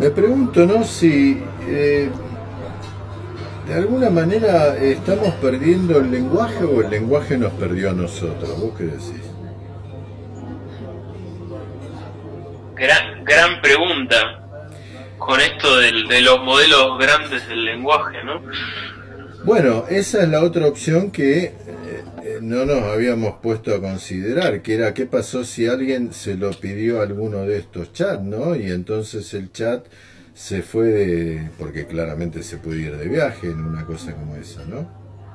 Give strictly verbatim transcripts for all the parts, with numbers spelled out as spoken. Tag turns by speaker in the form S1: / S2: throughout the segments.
S1: me pregunto, ¿no? Si eh, de alguna manera estamos perdiendo el lenguaje o el lenguaje nos perdió a nosotros. ¿Vos qué decís?
S2: Gran, gran pregunta con esto del, de los modelos grandes del lenguaje, ¿no?
S1: Bueno, esa es la otra opción que eh, eh, no nos habíamos puesto a considerar, que era qué pasó si alguien se lo pidió a alguno de estos chats, ¿no? Y entonces el chat se fue de... porque claramente se puede ir de viaje en una cosa como esa, ¿no?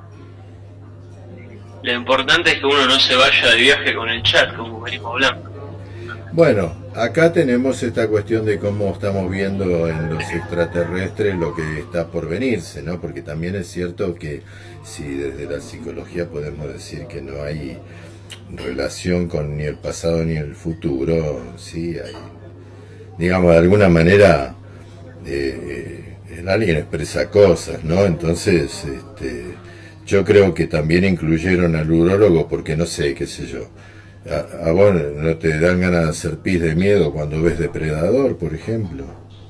S2: Lo importante es que uno no se vaya de viaje con el chat, como venimos hablando.
S1: Bueno, acá tenemos esta cuestión de cómo estamos viendo en los extraterrestres lo que está por venirse, ¿no? Porque también es cierto que si desde la psicología podemos decir que no hay relación con ni el pasado ni el futuro, sí hay, digamos, de alguna manera eh, el alien expresa cosas, ¿no? Entonces, este, yo creo que también incluyeron al urólogo porque no sé, qué sé yo. ¿A, a vos no te dan ganas de hacer pis de miedo cuando ves Depredador, por ejemplo?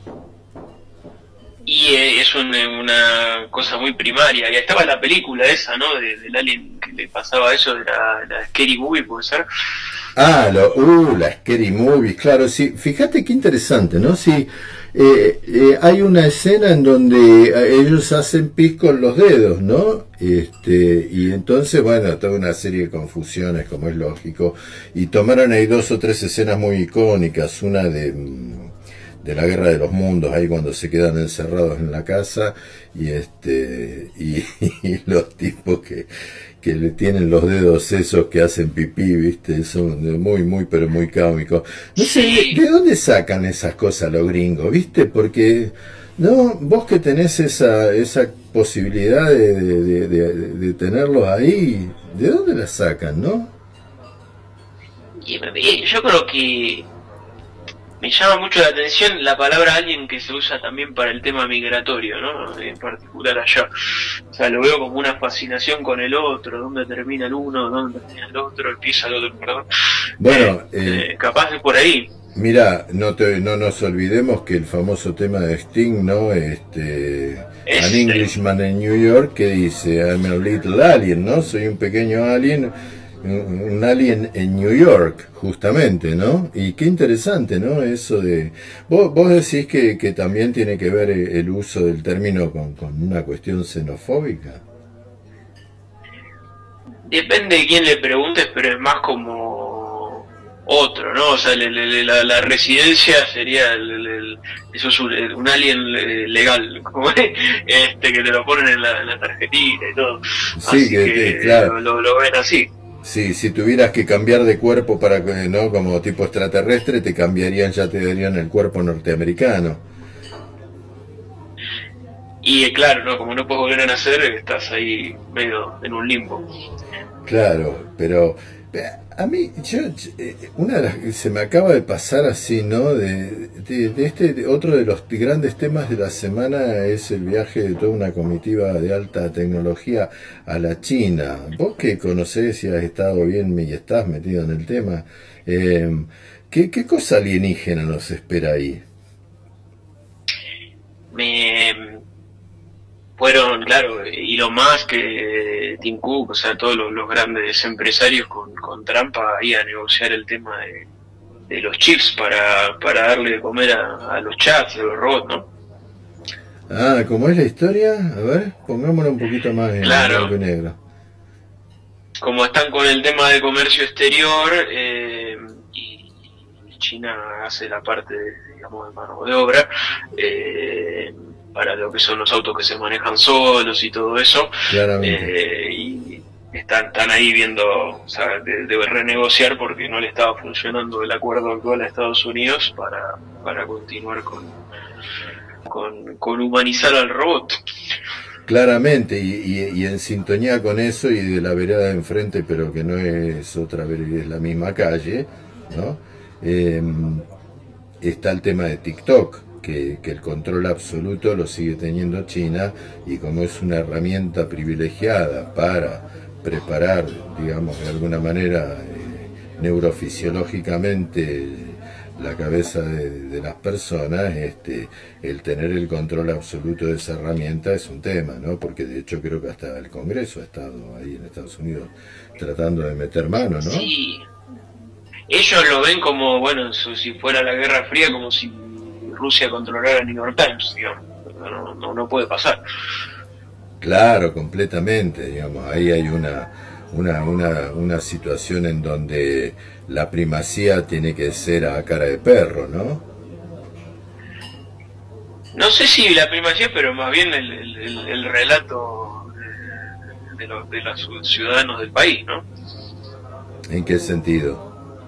S2: Y eh, es un, una cosa muy primaria. Y estaba la película esa, ¿no? De, del alien que le pasaba eso, de la, la Scary Movie, ¿puede ser?
S1: Ah, lo, uh, la Scary Movie, claro, sí. Fíjate qué interesante, ¿no? Sí, eh, eh, hay una escena en donde ellos hacen pis con los dedos, ¿no? Este, y entonces, bueno, toda una serie de confusiones, como es lógico. Y tomaron ahí dos o tres escenas muy icónicas, una de... de la Guerra de los Mundos, ahí cuando se quedan encerrados en la casa y este y, y los tipos que, que le tienen los dedos esos que hacen pipí, viste, son muy, muy, pero muy cómicos. No sé, ¿de, de dónde sacan esas cosas los gringos, viste? Porque, no, vos que tenés esa, esa posibilidad de, de, de, de, de tenerlos ahí, ¿de dónde la sacan, no?
S2: Y, y yo creo que me llama mucho la atención la palabra alien que se usa también para el tema migratorio, ¿no? En particular allá. O sea, lo veo como una fascinación con el otro, dónde termina el uno, dónde termina el otro, empieza el otro, perdón.
S1: Bueno,
S2: eh, eh, capaz de por ahí.
S1: Mira, no te, no nos olvidemos que el famoso tema de Sting, ¿no? Este,
S2: Este.
S1: An Englishman in New York, que dice, I'm a little alien, ¿no? Soy un pequeño alien, un alien en New York, justamente, ¿no? Y qué interesante, ¿no? Eso de... Vos, vos decís que, que también tiene que ver el uso del término con, con una cuestión xenofóbica.
S2: Depende de quién le preguntes, pero es más como otro, ¿no? O sea, le, le, la, la residencia sería el, el, el, eso es un, un alien legal, como este que te lo ponen en la, en la tarjetita y todo.
S1: Sí,
S2: así
S1: que,
S2: que,
S1: que claro.
S2: lo, lo ven así.
S1: Sí, si tuvieras que cambiar de cuerpo para, ¿no? Como tipo extraterrestre, te cambiarían, ya te darían el cuerpo norteamericano.
S2: Y claro, no, como no puedes volver a nacer, estás ahí medio en un limbo.
S1: Claro, pero a mí, yo, una de las que se me acaba de pasar así, ¿no? De, de, de este, de otro de los grandes temas de la semana es el viaje de toda una comitiva de alta tecnología a la China. Vos que conocés y has estado bien y estás metido en el tema, eh, ¿qué, qué cosa alienígena nos espera ahí?
S2: Me fueron, claro, Elon Musk, eh, Tim Cook, o sea, todos los, los grandes empresarios con, con Trump ahí a negociar el tema de, de los chips para, para darle de comer a, a los chats, a los robots, ¿no?
S1: Ah, ¿cómo es la historia? A ver, pongámoslo un poquito más en
S2: claro.
S1: blanco y negro.
S2: Como están con el tema de comercio exterior, eh, y China hace la parte, de, digamos, de mano de obra, eh, para lo que son los autos que se manejan solos y todo eso, eh, y están, están ahí viendo, o sea, de, de renegociar porque no le estaba funcionando el acuerdo actual a Estados Unidos para, para continuar con, con, con humanizar al robot.
S1: Claramente, y, y, y en sintonía con eso y de la vereda de enfrente, pero que no es otra vereda, es la misma calle, ¿no? Eh, está el tema de TikTok. Que, que el control absoluto lo sigue teniendo China, y como es una herramienta privilegiada para preparar, digamos, de alguna manera, eh, neurofisiológicamente la cabeza de, de las personas, este, el tener el control absoluto de esa herramienta es un tema, ¿no? Porque de hecho creo que hasta el Congreso ha estado ahí en Estados Unidos tratando de meter mano, ¿no?
S2: Sí, ellos lo ven como, bueno, si fuera la Guerra Fría, como si Rusia controlara el New York Times, digamos. No, no, no puede pasar.
S1: Claro, completamente, digamos, ahí hay una, una, una, una situación en donde la primacía tiene que ser a cara de perro, ¿no?
S2: No sé si la primacía, pero más bien el, el, el relato de, de, los, de los ciudadanos del país, ¿no?
S1: ¿En qué sentido?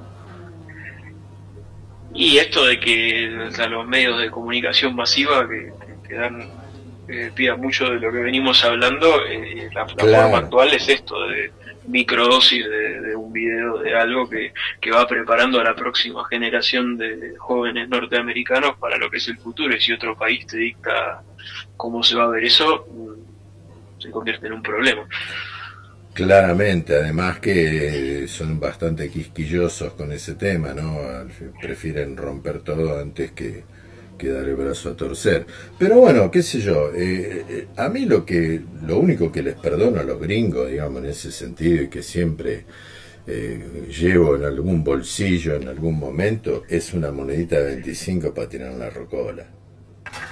S2: Y esto de que o sea, los medios de comunicación masiva que, que, que dan eh, pida mucho de lo que venimos hablando, eh, la, la
S1: Claro.
S2: forma actual es esto de microdosis de, de un video de algo que, que va preparando a la próxima generación de jóvenes norteamericanos para lo que es el futuro, y si otro país te dicta cómo se va a ver eso, se convierte en un problema.
S1: Claramente, además que son bastante quisquillosos con ese tema, ¿no? Prefieren romper todo antes que, que dar el brazo a torcer. Pero bueno, qué sé yo, eh, eh, a mí lo que, lo único que les perdono a los gringos, digamos, en ese sentido, y que siempre eh, llevo en algún bolsillo en algún momento, es una monedita de veinticinco para tirar en la rocola.